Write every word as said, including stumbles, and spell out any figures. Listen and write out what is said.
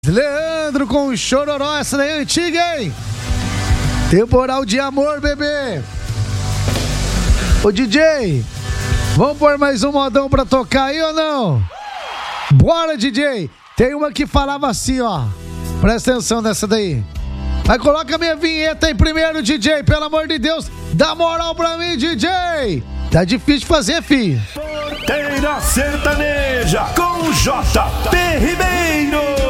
Leandro com o Chororó, essa daí é antiga, hein? Temporal de amor, bebê. Ô D J, vamos pôr mais um modão pra tocar aí ou não? Bora, D J. Tem uma que falava assim, ó. Presta atenção nessa daí. Aí coloca a minha vinheta aí primeiro, D J. Pelo amor de Deus, dá moral pra mim, D J. Tá difícil de fazer, filho. Porteira Sertaneja com J P Ribeiro.